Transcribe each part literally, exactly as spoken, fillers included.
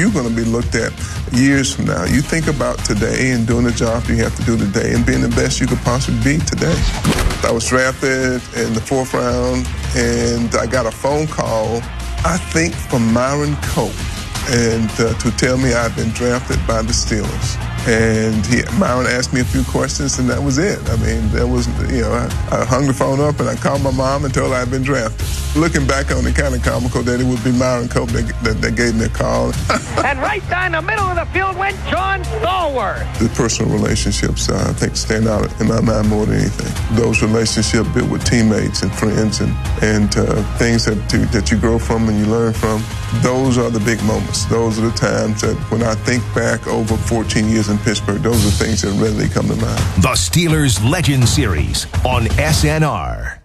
you're going to be looked at years from now. You think about today and doing the job you have to do today and being the best you could possibly be today. I was drafted in the fourth round, and I got a phone call, I think, from Myron Cope, and uh, to tell me I'd been drafted by the Steelers. And he, Myron asked me a few questions, and that was it. I mean, there was, you know, I, I hung the phone up, and I called my mom and told her I'd been drafted. Looking back on it, kind of comical that it would be Myron Cope that, that, that gave me a call. And right down the middle of the field went John Stallworth. The personal relationships, uh, I think, stand out in my mind more than anything. Those relationships built with teammates and friends and, and uh, things that, to, that you grow from and you learn from, those are the big moments. Those are the times that when I think back over fourteen years in Pittsburgh, those are things that readily come to mind. The Steelers Legend Series on S N R.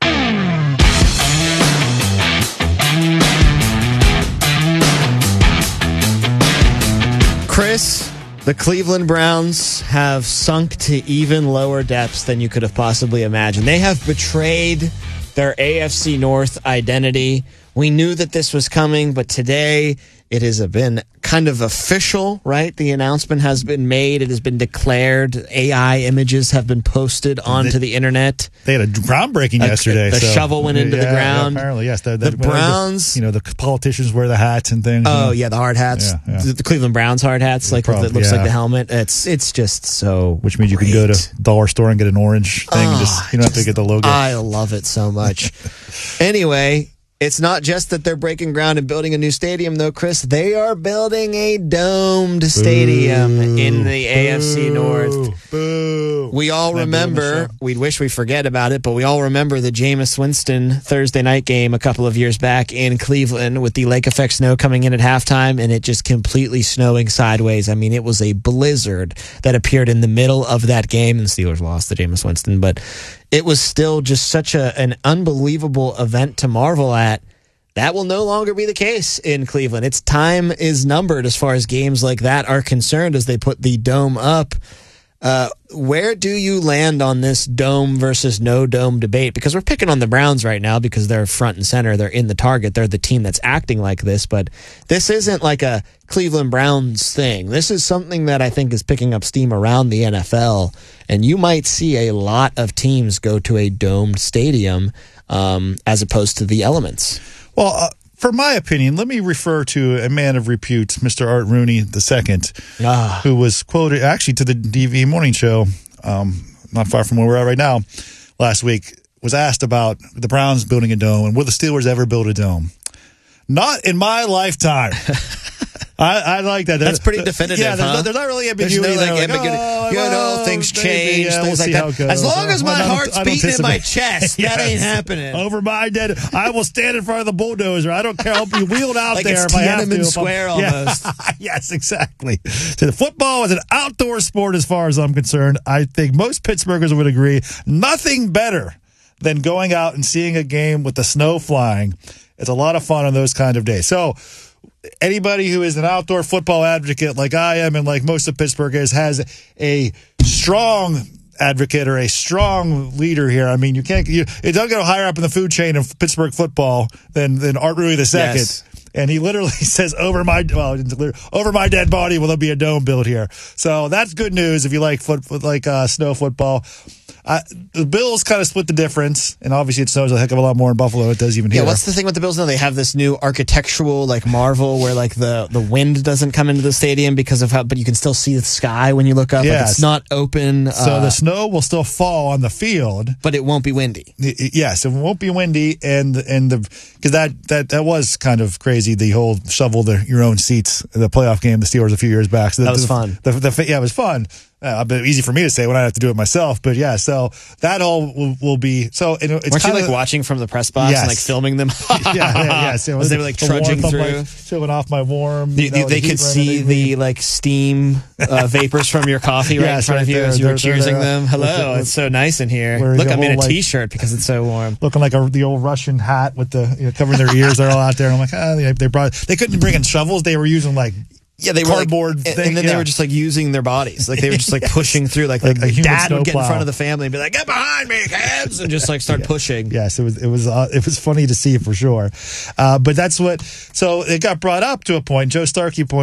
Chris, the Cleveland Browns have sunk to even lower depths than you could have possibly imagined. They have betrayed their A F C North identity. We knew that this was coming, but today it has been kind of official, right? The announcement has been made. It has been declared. A I images have been posted onto they, the internet. They had a groundbreaking a, yesterday. The so. shovel went into yeah, the ground. Yeah, apparently, yes. The, the, the Browns. The, you know, the politicians wear the hats and things. Oh, you know? yeah, the hard hats. Yeah, yeah. The, the Cleveland Browns hard hats, like Probably, it looks yeah. like the helmet. It's it's just so Which means great. You can go to dollar store and get an orange thing. Oh, and just You don't just, have to get the logo. I love it so much. Anyway, it's not just that they're breaking ground and building a new stadium, though, Chris. They are building a domed stadium boo, in the A F C boo, North. Boo. We all remember, we wish we forget about it, but we all remember the Jameis Winston Thursday night game a couple of years back in Cleveland with the lake effect snow coming in at halftime and it just completely snowing sideways. I mean, it was a blizzard that appeared in the middle of that game, and the Steelers lost to Jameis Winston, but it was still just such a, an unbelievable event to marvel at. That will no longer be the case in Cleveland. Its time is numbered as far as games like that are concerned as they put the dome up. Uh, where do you land on this dome versus no dome debate? Because we're picking on the Browns right now because they're front and center. They're in the target. They're the team that's acting like this. But this isn't like a Cleveland Browns thing. This is something that I think is picking up steam around the N F L. And you might see a lot of teams go to a domed stadium um, as opposed to the elements. Well, uh, for my opinion, let me refer to a man of repute, Mister Art Rooney the Second, ah. who was quoted actually to the D V Morning Show, um, not far from where we're at right now, last week, was asked about the Browns building a dome and will the Steelers ever build a dome? Not in my lifetime. I, I like that. That's pretty definitive. Yeah, there's, huh? not, there's not really ambiguity. There's no, like, like, ambiguity. oh, you well, know, things maybe, change, yeah, things we'll like that. As long as my well, heart's I don't, I don't beating in my anticipate. chest, yes. that ain't happening. Over my dead, I will stand in front of the bulldozer. I don't care. I'll be wheeled out like there it's if I have Tiananmen to. Square almost. Yeah. Yes, exactly. So the football is an outdoor sport as far as I'm concerned. I think most Pittsburghers would agree. Nothing better than going out and seeing a game with the snow flying. It's a lot of fun on those kind of days. So anybody who is an outdoor football advocate like I am and like most of Pittsburgh is has a strong advocate or a strong leader here. I mean, you can't you, it doesn't go higher up in the food chain of Pittsburgh football than than Art Rooney the Second. Yes. And he literally says, over my well, over my dead body will there be a dome built here. So that's good news if you like foot like uh, snow football. Uh, the Bills kind of split the difference, and obviously it snows a heck of a lot more in Buffalo. It does even here. Yeah, what's the thing with the Bills now? They have this new architectural like marvel where like the, the wind doesn't come into the stadium because of how, but you can still see the sky when you look up. Yes. Like it's not open. So uh, the snow will still fall on the field, but it won't be windy. Yes, it won't be windy, and and the because that, that that was kind of crazy. The whole shovel the, your own seats, the playoff game, the Steelers a few years back. So that the, was the, fun. The, the, the, yeah, it was fun. Uh, a bit easy for me to say when I have to do it myself, but yeah. So that all will, will be so. It, it's Weren't kind you of like watching from the press box yes. and like filming them? yeah, yeah, yeah. So As they were like trudging warmth, through, like, showing off my warm. The, you know, they the could see the like steam uh, vapors from your coffee right yes, in front right of you there. as you they're, were cheersing they're, them. Hello, with, with, it's so nice in here. Look, I'm in a like, t-shirt because it's so warm. Looking like a, the old Russian hat with the you know, covering their ears. They're all out there. And I'm like, ah, they, they brought. They couldn't bring in shovels. They were using like. Yeah, they were cardboard like, thing, and then yeah. they were just like using their bodies, like they were just like yes. pushing through, like like, like like dad would get in snowplow. front of the family and be like, "Get behind me, kids!" and just like start yeah. pushing. Yes, it was it was uh, it was funny to see for sure, uh, but that's what. So it got brought up to a point. Joe Starkey pointed.